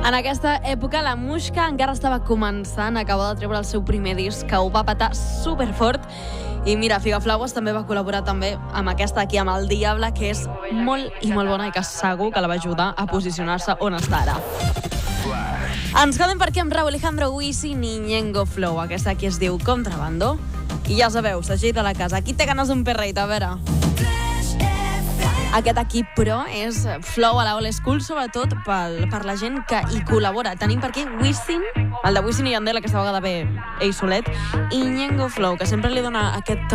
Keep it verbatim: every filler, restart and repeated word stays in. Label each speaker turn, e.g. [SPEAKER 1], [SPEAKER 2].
[SPEAKER 1] En aquesta època, la Muixca encara estava començant, acabava de treure el seu primer disc, que ho va petar superfort. I mira, Figaflaues també va col·laborar també amb aquesta aquí, amb El Diable, que és molt i molt bona i que segur que la va ajudar a posicionar-se on està ara. Ens quedem per aquí amb Rauw Alejandro, Wisin i Ñengo Flow. Aquesta aquí es diu Contrabando. I ja sabeu, segell de la casa. Aquí té ganes d'un perreit, a veure. Aquest aquí, però, és flow a la old school, sobretot pel, per la gent que hi col·labora. Tenim per aquí Wisin, el de Wisin i Yandel, aquesta vegada ve ell solet, i Ñengo Flow, que sempre li dona aquest